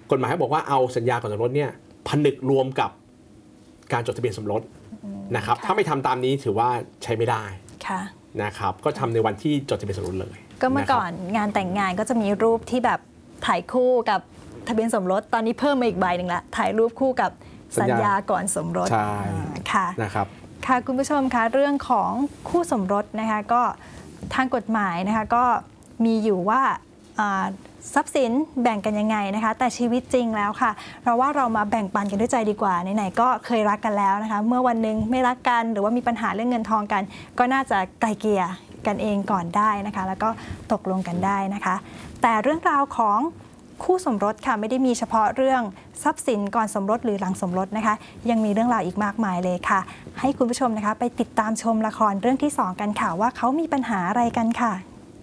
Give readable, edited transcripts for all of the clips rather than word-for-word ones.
กฎหมายบอกว่าเอาสัญญาก่อนสมรสเนี่ยผนึกรวมกับการจดทะเบียนสมรสนะครับถ้าไม่ทำตามนี้ถือว่าใช้ไม่ได้นะครับก็ทำในวันที่จดทะเบียนสมรสเลยก็เมื่อก่อนงานแต่งงานก็จะมีรูปที่แบบถ่ายคู่กับทะเบียนสมรสตอนนี้เพิ่มมาอีกใบหนึ่งละถ่ายรูปคู่กับสัญญาก่อนสมรสใช่ค่ะนะครับค่ะคุณผู้ชมคะเรื่องของคู่สมรสนะคะก็ทางกฎหมายนะคะก็มีอยู่ว่าทรัพย์สินแบ่งกันยังไงนะคะแต่ชีวิตจริงแล้วค่ะเราว่าเรามาแบ่งปันกันด้วยใจดีกว่าไหนๆก็เคยรักกันแล้วนะคะเมื่อวันหนึ่งไม่รักกันหรือว่ามีปัญหาเรื่องเงินทองกันก็น่าจะไกลเกลี่ยกันเองก่อนได้นะคะแล้วก็ตกลงกันได้นะคะแต่เรื่องราวของคู่สมรสค่ะไม่ได้มีเฉพาะเรื่องทรัพย์สินก่อนสมรสหรือหลังสมรสนะคะยังมีเรื่องราวอีกมากมายเลยค่ะให้คุณผู้ชมนะคะไปติดตามชมละครเรื่องที่2กันค่ะว่าเขามีปัญหาอะไรกันค่ะ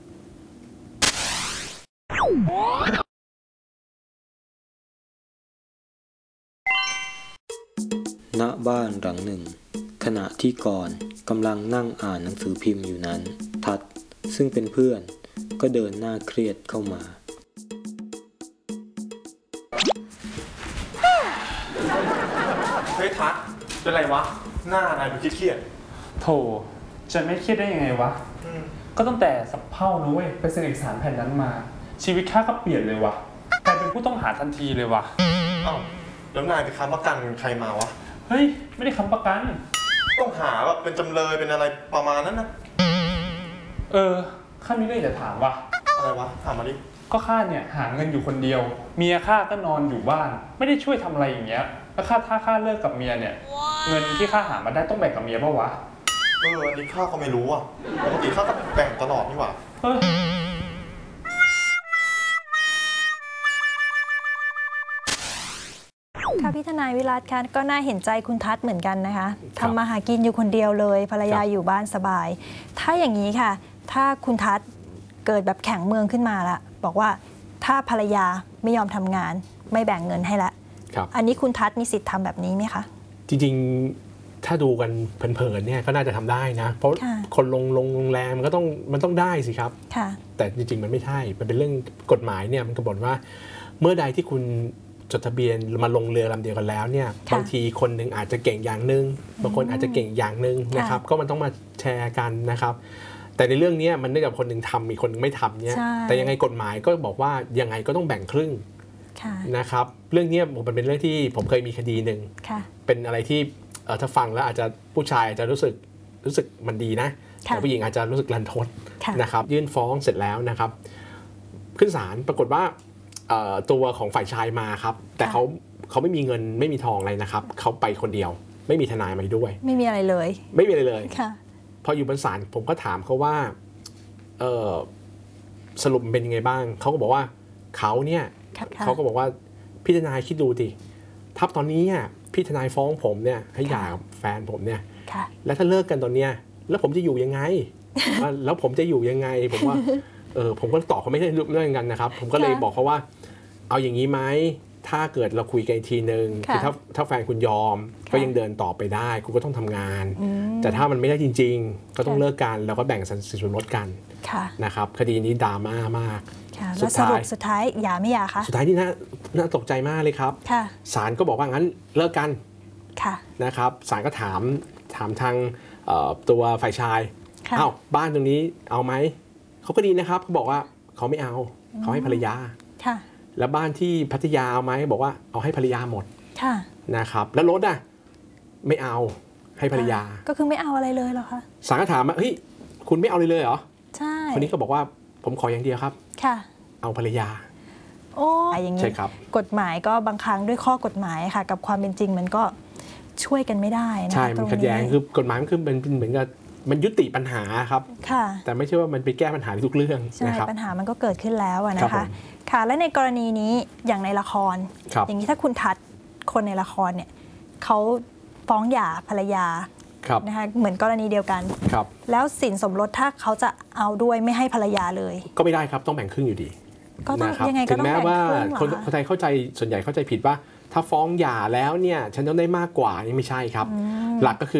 ณบ้านหลังหนึ่งขณะที่ก่อนกำลังนั่งอ่านหนังสือพิมพ์อยู่นั้นทัศน์ซึ่งเป็นเพื่อนก็เดินหน้าเครียดเข้ามาเฮ้ยทัศน์เป็นไรวะหน้านายดูเครียดโธ่จะไม่เครียดได้ยังไงวะก็ตั้งแต่สับเผ่านะเว้ยไปเซ็นเอกสารแผ่นนั้นมาชีวิตข้าก็เปลี่ยนเลยวะกลายเป็นผู้ต้องหาทันทีเลยวะอ้าวแล้วนายไปค้ำประกันใครมาวะเฮ้ยไม่ได้ค้ำประกันต้องหาแบบเป็นจำเลยเป็นอะไรประมาณนั้นนะข้ามีเรื่องจะถามวะอะไรวะถามมาดิก็ข้าเนี่ยหาเงินอยู่คนเดียวเมียข้าก็นอนอยู่บ้านไม่ได้ช่วยทำอะไรอย่างเงี้ยแล้วถ้าข้าเลิกกับเมียเนี่ยเงินที่ข้าหามาได้ต้องแบ่งกับเมียป่ะวะอันนี้ข้าก็ไม่รู้อ่ะปกติข้าก็แบ่งตลอดนี่หว่าค่ะพี่ทนายวิรัตค่ะก็น่าเห็นใจคุณทัศน์เหมือนกันนะคะทำมาหากินอยู่คนเดียวเลยภรรยาอยู่บ้านสบายถ้าอย่างนี้ค่ะถ้าคุณทัศน์เกิดแบบแข็งเมืองขึ้นมาละบอกว่าถ้าภรรยาไม่ยอมทำงานไม่แบ่งเงินให้ละอันนี้คุณทัศน์มีสิทธิ์ทำแบบนี้ไหมคะจริงๆถ้าดูกันเพลินๆเนี่ยก็น่าจะทำได้นะเพราะคนลงโรงแรมมันต้องได้สิครับแต่จริงๆมันไม่ใช่มันเป็นเรื่องกฎหมายเนี่ยมันกำหนดว่าเมื่อใดที่คุณจดทะเบียนมาลงเรือลำเดียวกันแล้วเนี่ยบางทีคนหนึ่งอาจจะเก่งอย่างหนึ่งบางคนอาจจะเก่งอย่างหนึ่งนะครับก็มันต้องมาแชร์กันนะครับแต่ในเรื่องนี้มันเนื่องจากคนหนึ่งทำมีคนหนึ่งไม่ทำเนี่ยแต่ยังไงกฎหมายก็บอกว่ายังไงก็ต้องแบ่งครึ่งนะครับเรื่องนี้มันเป็นเรื่องที่ผมเคยมีคดีหนึ่งเป็นอะไรที่ถ้าฟังแล้วอาจจะผู้ชายอาจจะรู้สึกมันดีนะแต่ผู้หญิงอาจจะรู้สึกรันทดนะครับยื่นฟ้องเสร็จแล้วนะครับขึ้นศาลปรากฏว่าตัวของฝ่ายชายมาครับแต่เขาไม่มีเงินไม่มีทองอะไรนะครับเขาไปคนเดียวไม่มีทนายมาด้วยไม่มีอะไรเลยไม่มีอะไรเลยพออยู่บนศาลผมก็ถามเขาว่าสรุปเป็นยังไงบ้างเขาก็บอกว่าเขาก็บอกว่าพี่ทนายคิดดูดิถ้าตอนนี้พี่ทนายฟ้องผมเนี่ยให้หย่ากับแฟนผมเนี่ยแล้วถ้าเลิกกันตอนเนี้ยแล้วผมจะอยู่ยังไงแล้วผมจะอยู่ยังไงผมว่าผมก็ตอบเขาไม่ได้เรื่องกันนะครับผมก็เลยบอกเขาว่าเอาอย่างนี้ไหมถ้าเกิดเราคุยกันอีกทีนึงคือถ้าแฟนคุณยอมก็ยังเดินต่อไปได้คุณก็ต้องทำงานแต่ถ้ามันไม่ได้จริงๆก็ต้องเลิกกันแล้วก็แบ่งสินสมรสกันนะครับคดีนี้ดราม่ามากแล้วสรุปสุดท้ายหย่าไม่หย่าคะสุดท้ายนี่น่าตกใจมากเลยครับศาลก็บอกว่างั้นเลิกกันนะครับศาลก็ถามทางตัวฝ่ายชายอ้าวบ้านตรงนี้เอาไหมเขาก็ดีนะครับเขาบอกว่าเขาไม่เอาเขาให้ภรรยาแล้วบ้านที่พัทยาเอาไหมบอกว่าเอาให้ภรรยาหมดนะครับแล้วรถไม่เอาให้ภรรยาก็คือไม่เอาอะไรเลยเหรอคะศาลก็ถามว่าเฮ้ยคุณไม่เอาเลยเหรอใช่คนนี้ก็บอกว่าผมขออย่างเดียวครับเอาภรรยาโอ้อย่างนี้กฎหมายก็บางครั้งด้วยข้อกฎหมายค่ะกับความเป็นจริงมันก็ช่วยกันไม่ได้นะใช่มันขัดแย้งคือกฎหมายมันคือเป็นเหมือนกับมันยุติปัญหาครับแต่ไม่ใช่ว่ามันไปแก้ปัญหาทุกเรื่องใช่ปัญหามันก็เกิดขึ้นแล้วนะคะค่ะและในกรณีนี้อย่างในละครอย่างนี้ถ้าคุณทัศน์คนในละครเนี่ยเขาฟ้องหย่าภรรยานะคะเหมือนกรณีเดียวกันแล้วสินสมรสถ้าเขาจะเอาด้วยไม่ให้ภรรยาเลยก็ไม่ได้ครับต้องแบ่งครึ่งอยู่ดีก็ต้องยังไงก็ต้องแบ่งครึ่งคนไทยเข้าใจส่วนใหญ่เข้าใจผิดว่าถ้าฟ้องหย่าแล้วเนี่ยฉันต้องได้มากกว่านี่ไม่ใช่ครับหลักก็คือ